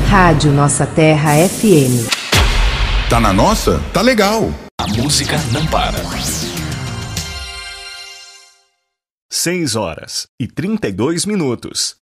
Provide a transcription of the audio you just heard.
Rádio Nossa Terra FM. Tá na nossa? Tá legal. A música não para. 6 horas e 32 minutos.